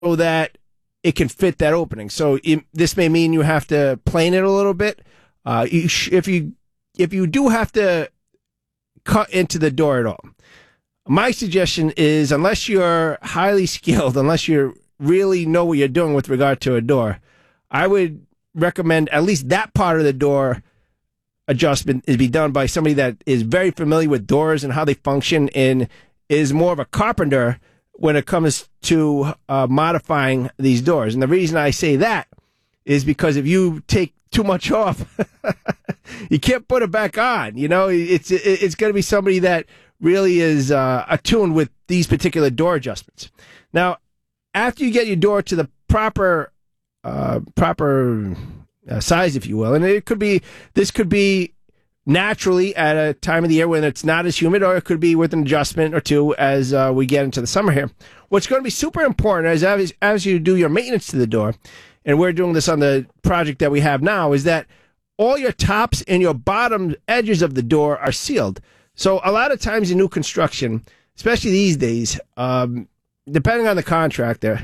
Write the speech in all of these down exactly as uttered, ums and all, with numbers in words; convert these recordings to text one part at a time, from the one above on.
so that it can fit that opening. So it, this may mean you have to plane it a little bit. Uh, you sh- if you if you do have to cut into the door at all, my suggestion is, unless you're highly skilled, unless you really know what you're doing with regard to a door, I would recommend at least that part of the door adjustment is be done by somebody that is very familiar with doors and how they function and is more of a carpenter when it comes to uh, modifying these doors. And the reason I say that is because if you take too much off, you can't put it back on. You know, it's it's going to be somebody that really is uh, attuned with these particular door adjustments. Now, after you get your door to the proper uh, proper uh, size, if you will, and it could be this could be naturally at a time of the year when it's not as humid, or it could be with an adjustment or two as uh, we get into the summer here. What's going to be super important is as, as you do your maintenance to the door, and we're doing this on the project that we have now, is that all your tops and your bottom edges of the door are sealed. So a lot of times in new construction, especially these days, um, depending on the contractor,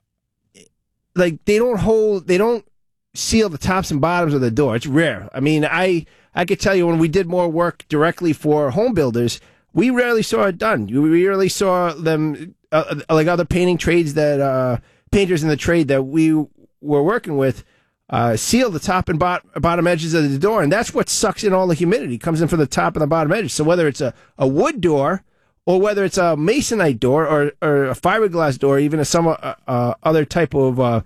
like they don't hold, they don't seal the tops and bottoms of the door. It's rare. I mean, I I could tell you when we did more work directly for home builders, we rarely saw it done. We rarely saw them, uh, like other painting trades that, uh, painters in the trade that we were working with, uh, seal the top and bot- bottom edges of the door. And that's what sucks in all the humidity, comes in from the top and the bottom edges. So whether it's a, a wood door or whether it's a masonite door or, or a fiberglass door, even a some uh, uh, other type of uh,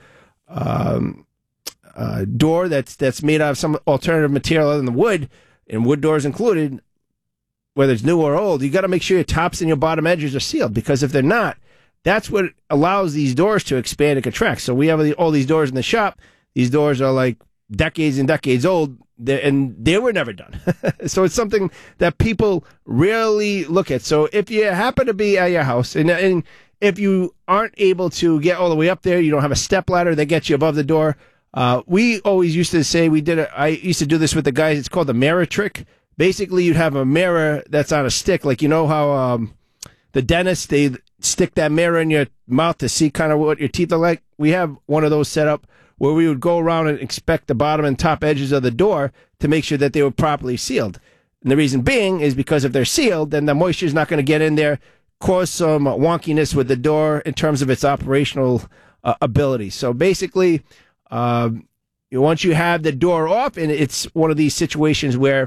um, uh, door that's that's made out of some alternative material other than wood, and wood doors included, whether it's new or old, you got to make sure your tops and your bottom edges are sealed, because if they're not, that's what allows these doors to expand and contract. So we have all these doors in the shop. These doors are like decades and decades old, and they were never done. So it's something that people rarely look at. So if you happen to be at your house, and, and if you aren't able to get all the way up there, you don't have a step ladder that gets you above the door, uh, we always used to say, we did it, I used to do this with the guys, it's called the mirror trick. Basically, you'd have a mirror that's on a stick, like you know how um, the dentist, they stick that mirror in your mouth to see kind of what your teeth are like. We have one of those set up where we would go around and inspect the bottom and top edges of the door to make sure that they were properly sealed. And the reason being is because if they're sealed, then the moisture is not going to get in there, cause some wonkiness with the door in terms of its operational uh, ability. So basically, um, once you have the door off, and it's one of these situations where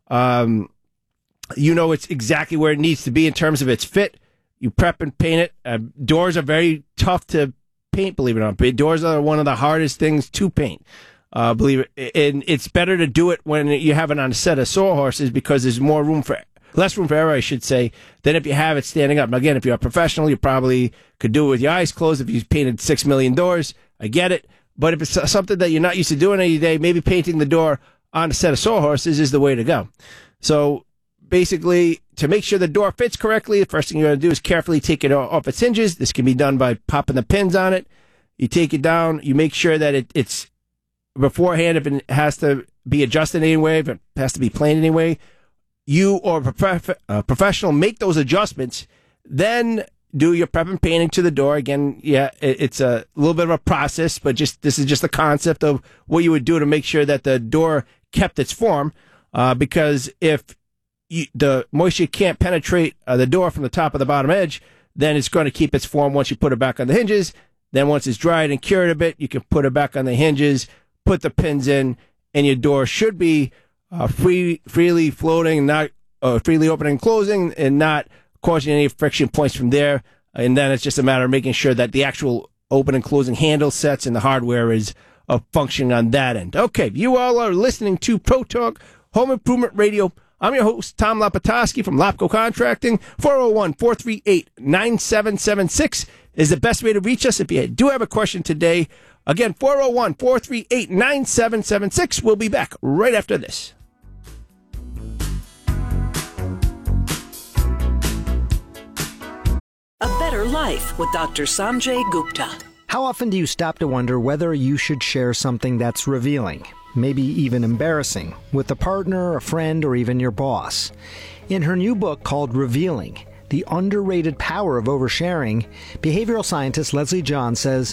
um, you know it's exactly where it needs to be in terms of its fit, you prep and paint it. Uh, doors are very tough to paint, believe it or not. But doors are one of the hardest things to paint, uh, believe it. And it's better to do it when you have it on a set of sawhorses, because there's more room for, less room for error, I should say, than if you have it standing up. Now, again, if you're a professional, you probably could do it with your eyes closed. If you painted six million doors, I get it. But if it's something that you're not used to doing any day, maybe painting the door on a set of sawhorses is the way to go. So basically, to make sure the door fits correctly, the first thing you're going to do is carefully take it off its hinges. This can be done by popping the pins on it. You take it down. You make sure that it, it's beforehand, if it has to be adjusted anyway, if it has to be planed anyway, you or a, prof- a professional make those adjustments. Then do your prep and painting to the door. Again, yeah, it, it's a little bit of a process, but just this is just the concept of what you would do to make sure that the door kept its form. Uh, because if you, the moisture can't penetrate uh, the door from the top of the bottom edge, then it's going to keep its form once you put it back on the hinges. Then once it's dried and cured a bit, you can put it back on the hinges, put the pins in, and your door should be uh, free, freely floating, not uh, freely opening and closing, and not causing any friction points from there. And then it's just a matter of making sure that the actual open and closing handle sets and the hardware is uh, functioning on that end. Okay, you all are listening to Pro Talk Home Improvement Radio. I'm your host, Tom Lapatoski from Lapco Contracting. four oh one, four three eight, nine seven seven six is the best way to reach us if you do have a question today. Again, four oh one, four three eight, nine seven seven six. We'll be back right after this. A Better Life with Doctor Sanjay Gupta. How often do you stop to wonder whether you should share something that's revealing, maybe even embarrassing, with a partner, a friend, or even your boss? In her new book called Revealing, the underrated power of oversharing, behavioral scientist Leslie John says